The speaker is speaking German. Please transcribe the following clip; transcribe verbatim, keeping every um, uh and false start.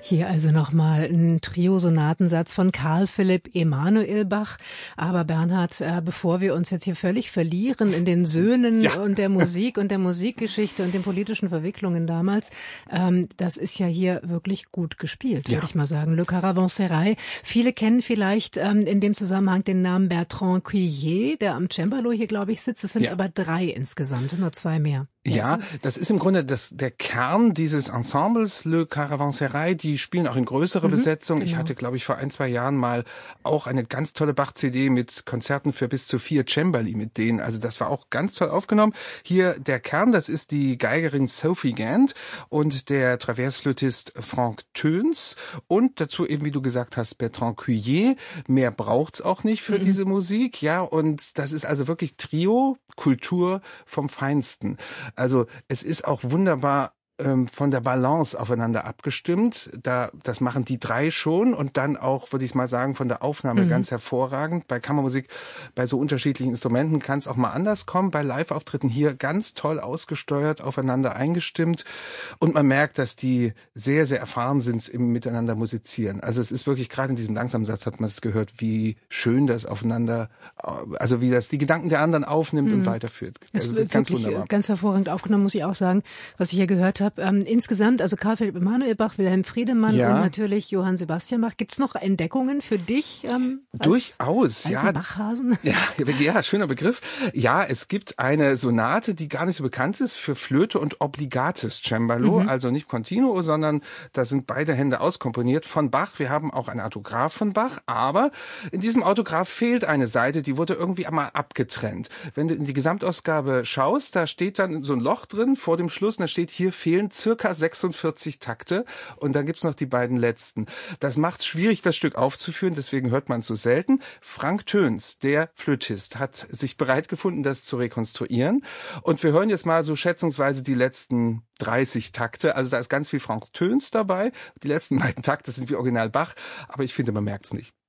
Hier also nochmal ein Trio-Sonatensatz von Carl Philipp Emanuel Bach. Aber Bernhard, äh, bevor wir uns jetzt hier völlig verlieren in den Söhnen ja. und der Musik und der Musikgeschichte und den politischen Verwicklungen damals, ähm, das ist ja hier wirklich gut gespielt, ja. würde ich mal sagen. Le Caravansérail. Viele kennen vielleicht ähm, in dem Zusammenhang den Namen Bertrand Cuillet, der am Cembalo hier, glaube ich, sitzt. Es sind ja. aber drei insgesamt, sind nur zwei mehr. Ja, das ist im Grunde das, der Kern dieses Ensembles, Le Caravansérail. Die spielen auch in größerer mhm, Besetzung. Genau. Ich hatte, glaube ich, vor ein, zwei Jahren mal auch eine ganz tolle Bach-C D mit Konzerten für bis zu vier Cembali mit denen. Also das war auch ganz toll aufgenommen. Hier der Kern, das ist die Geigerin Sophie Gant und der Traversflötist Franck Theuns und dazu eben, wie du gesagt hast, Bertrand Cuillet. Mehr braucht's auch nicht für mhm. diese Musik. Ja, und das ist also wirklich Trio, Kultur vom Feinsten. Also es ist auch wunderbar ähm, von der Balance aufeinander abgestimmt. Da, das machen die drei schon und dann auch, würde ich mal sagen, von der Aufnahme mhm. ganz hervorragend. Bei Kammermusik, bei so unterschiedlichen Instrumenten kann es auch mal anders kommen. Bei Live-Auftritten hier ganz toll ausgesteuert, aufeinander eingestimmt. Und man merkt, dass die sehr, sehr erfahren sind im Miteinander musizieren. Also es ist wirklich, gerade in diesem langsamen Satz hat man es gehört, wie schön das aufeinander, also wie das die Gedanken der anderen aufnimmt mhm. und weiterführt. Also ist ganz wunderbar. Ganz hervorragend aufgenommen, muss ich auch sagen, was ich hier gehört habe. Ähm, insgesamt, also Carl Philipp Emanuel Bach, Wilhelm Friedemann ja. und natürlich Johann Sebastian Bach. Gibt's noch Entdeckungen für dich? Ähm, Durchaus, ja. Bachhasen? Ja, ja, schöner Begriff. Ja, es gibt eine Sonate, die gar nicht so bekannt ist, für Flöte und Obligates Cembalo, mhm. also nicht Continuo, sondern da sind beide Hände auskomponiert von Bach. Wir haben auch ein Autograph von Bach, aber in diesem Autograph fehlt eine Seite, die wurde irgendwie einmal abgetrennt. Wenn du in die Gesamtausgabe schaust, da steht dann so ein Loch drin vor dem Schluss und da steht, hier fehlen circa sechsundvierzig Takte und dann gibt's noch die beiden letzten. Das macht es schwierig, das Stück aufzuführen, deswegen hört man es so selten. Franck Theuns, der Flötist, hat sich bereit gefunden, das zu rekonstruieren und wir hören jetzt mal so schätzungsweise die letzten dreißig Takte. Also da ist ganz viel Franck Theuns dabei. Die letzten beiden Takte sind wie Original Bach, aber ich finde, man merkt's nicht.